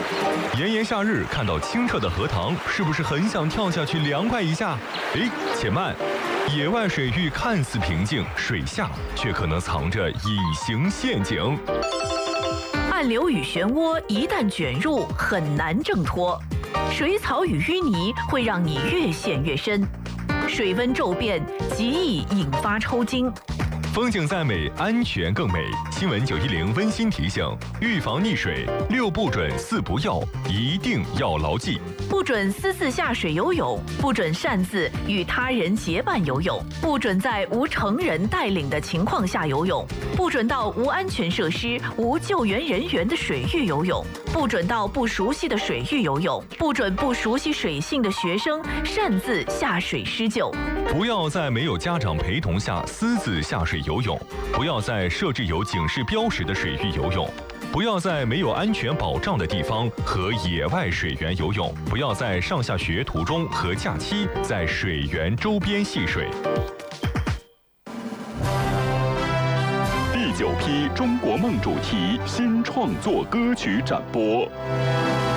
炎炎夏日，看到清澈的荷塘，是不是很想跳下去凉快一下？哎，且慢，野外水域看似平静，水下却可能藏着隐形陷阱。 暗流与漩涡一旦卷入，很难挣脱。水草与淤泥会让你越陷越深，水温骤变极易引发抽筋。 风景再美，安全更美。新闻910温馨提醒：预防溺水，6不准4不要，一定要牢记。 不准私自下水游泳，不准擅自与他人结伴游泳，不准在无成人带领的情况下游泳，不准到无安全设施、无救援人员的水域游泳，不准到不熟悉的水域游泳，不准不熟悉水性的学生擅自下水施救。 不要在没有家长陪同下私自下水游泳，不要在设置有警示标识的水域游泳，不要在没有安全保障的地方和野外水源游泳，不要在上下学途中和假期在水源周边戏水。 第9批中国梦主题新创作歌曲展播。